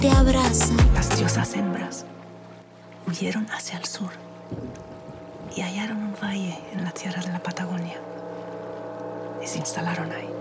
te abrazan. Las diosas hembras huyeron hacia el sur y hallaron un valle en la tierra de la Patagonia y se instalaron ahí.